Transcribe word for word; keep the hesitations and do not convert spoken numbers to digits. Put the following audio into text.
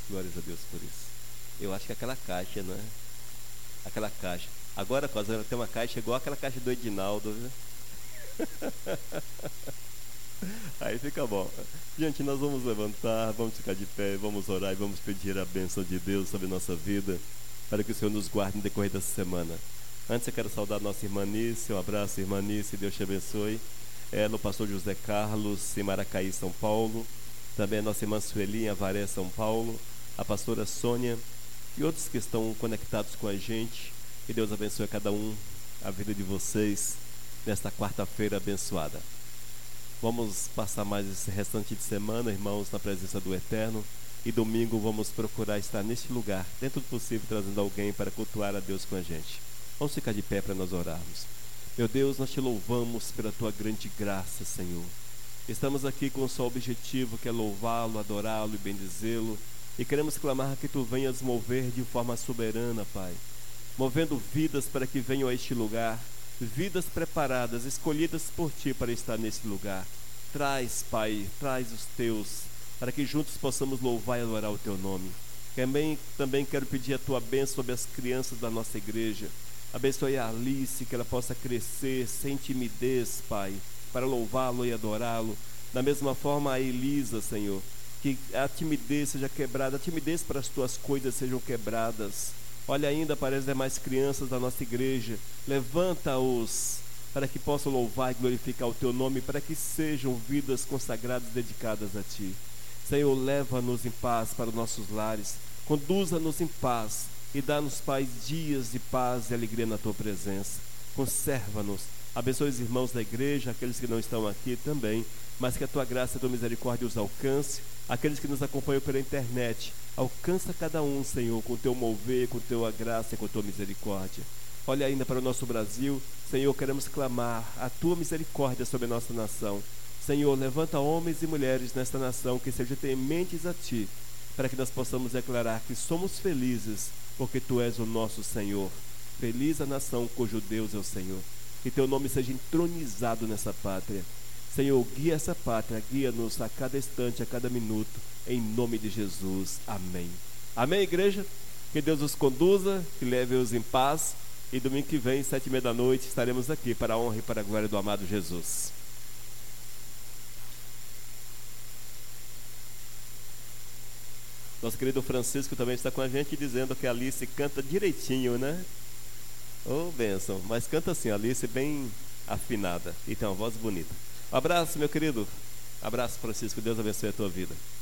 Glórias a Deus por isso. Eu acho que aquela caixa, não é? Aquela caixa. Agora, quase ela tem uma caixa igual aquela caixa do Edinaldo, viu? Aí fica bom. Gente, nós vamos levantar, vamos ficar de pé, vamos orar e vamos pedir a bênção de Deus sobre nossa vida, para que o Senhor nos guarde no decorrer dessa semana. Antes eu quero saudar nossa irmã Nícia, um abraço, irmã Nícia, Deus te abençoe. Ela, o pastor José Carlos, em Maracaí, São Paulo. Também a nossa irmã Sueli, em Avaré, São Paulo. A pastora Sônia e outros que estão conectados com a gente. Que Deus abençoe a cada um, a vida de vocês, nesta quarta-feira abençoada. Vamos passar mais esse restante de semana, irmãos, na presença do Eterno. E domingo vamos procurar estar neste lugar, dentro do possível, trazendo alguém para cultuar a Deus com a gente. Vamos ficar de pé para nós orarmos. Meu Deus, nós te louvamos pela tua grande graça, Senhor. Estamos aqui com um só objetivo, que é louvá-lo, adorá-lo e bendizê-lo. E queremos clamar que tu venhas mover de forma soberana, Pai. Movendo vidas para que venham a este lugar. Vidas preparadas, escolhidas por ti para estar nesse lugar. Traz, Pai, traz os teus, para que juntos possamos louvar e adorar o teu nome. Também, também quero pedir a tua bênção sobre as crianças da nossa igreja. Abençoe a Alice, que ela possa crescer sem timidez, Pai, para louvá-lo e adorá-lo. Da mesma forma a Elisa, Senhor, que a timidez seja quebrada, a timidez para as tuas coisas sejam quebradas. Olha ainda para as demais crianças da nossa igreja, levanta-os para que possam louvar e glorificar o teu nome, para que sejam vidas consagradas, dedicadas a ti. Senhor, leva-nos em paz para os nossos lares, conduza-nos em paz e dá-nos, Pai, dias de paz e alegria na tua presença. Conserva-nos, abençoe os irmãos da igreja, aqueles que não estão aqui também, mas que a tua graça e a tua misericórdia os alcance. Aqueles que nos acompanham pela internet, alcança cada um, Senhor, com o teu mover, com a tua graça e com a tua misericórdia. Olha ainda para o nosso Brasil, Senhor, queremos clamar a tua misericórdia sobre a nossa nação. Senhor, levanta homens e mulheres nesta nação que sejam tementes a ti, para que nós possamos declarar que somos felizes, porque tu és o nosso Senhor. Feliz a nação cujo Deus é o Senhor. Que teu nome seja entronizado nessa pátria. Senhor, guia essa pátria, guia-nos a cada instante, a cada minuto, em nome de Jesus. Amém. Amém, igreja? Que Deus os conduza, que leve-os em paz. E domingo que vem, sete e meia da noite, estaremos aqui para a honra e para a glória do amado Jesus. Nosso querido Francisco também está com a gente, dizendo que a Alice canta direitinho, né? Oh, bênção. Mas canta assim, a Alice bem afinada e tem uma voz bonita. Um abraço, meu querido. Abraço, Francisco. Deus abençoe a tua vida.